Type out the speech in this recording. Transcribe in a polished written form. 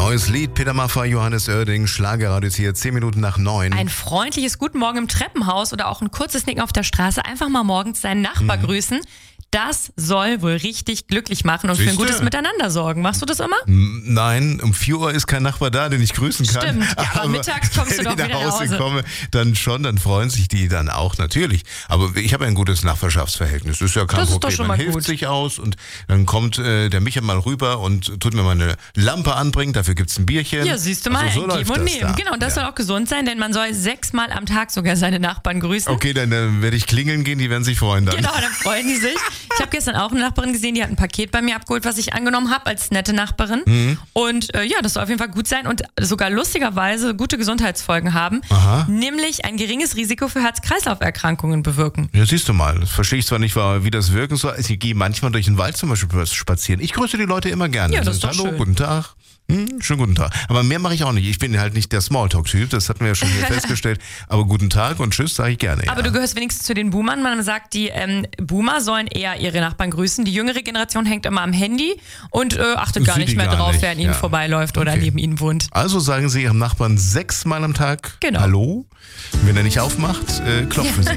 Neues Lied, Peter Maffay, Johannes Oerding, Schlagerradio ist hier 10 Minuten nach 9. Ein freundliches Guten Morgen im Treppenhaus oder auch ein kurzes Nicken auf der Straße. Einfach mal morgens seinen Nachbar grüßen. Das soll wohl richtig glücklich machen und für ein gutes Miteinander sorgen. Machst du das immer? Nein, um 4 Uhr ist kein Nachbar da, den ich grüßen kann. Stimmt, ja, aber mittags kommst du doch wieder nach Hause. Komme, dann schon, dann freuen sich die dann auch, natürlich. Aber ich habe ein gutes Nachbarschaftsverhältnis. Das ist ja kein Das ist Problem. doch schon Man mal hilft gut. sich aus und dann kommt der Micha mal rüber und tut mir mal eine Lampe anbringen. Dafür gibt's ein Bierchen. Ja, siehst du mal, Also so geben läuft und das nehmen. da. Genau, und das soll auch gesund sein, denn man soll 6-mal am Tag sogar seine Nachbarn grüßen. Okay, dann werde ich klingeln gehen, die werden sich freuen dann. Genau, dann freuen die sich. Ich habe gestern auch eine Nachbarin gesehen, die hat ein Paket bei mir abgeholt, was ich angenommen habe als nette Nachbarin. Und ja, das soll auf jeden Fall gut sein und sogar lustigerweise gute Gesundheitsfolgen haben. Aha. Nämlich ein geringes Risiko für Herz-Kreislauf-Erkrankungen bewirken. Ja, siehst du mal, das verstehe ich zwar nicht, wie das wirken soll. Ich gehe manchmal durch den Wald zum Beispiel spazieren. Ich grüße die Leute immer gerne. Ja, das ist doch Hallo, schön. guten Tag. Schönen guten Tag. Aber mehr mache ich auch nicht. Ich bin halt nicht der Smalltalk-Typ, das hatten wir ja schon hier festgestellt. Aber guten Tag und tschüss sage ich gerne. Ja. Aber du gehörst wenigstens zu den Boomern. Man sagt, die Boomer sollen eher ihre Nachbarn grüßen. Die jüngere Generation hängt immer am Handy und achtet gar Sieht nicht die mehr gar drauf, nicht, wer an ihnen ja. vorbeiläuft oder Okay. neben ihnen wohnt. Also sagen Sie Ihrem Nachbarn 6-mal am Tag Genau. Hallo. Wenn er nicht aufmacht, klopfen Sie.